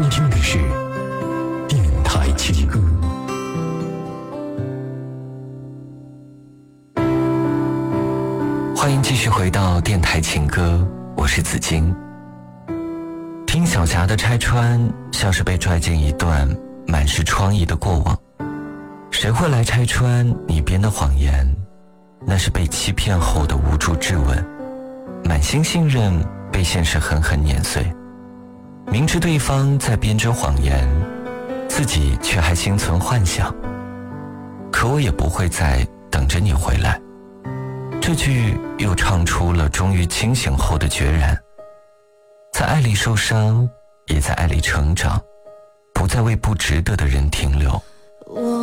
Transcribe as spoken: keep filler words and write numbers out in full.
收听的是电台情歌。 欢迎继续回到电台情歌，我是紫金。听小霞的拆穿，像是被拽进一段满是疮痍的过往。谁会来拆穿你编的谎言？那是被欺骗后的无助质问，满心信任被现实狠狠碾碎。明知对方在编织谎言，自己却还心存幻想。可我也不会再等着你回来。这句又唱出了终于清醒后的决然，在爱里受伤，也在爱里成长，不再为不值得的人停留。 我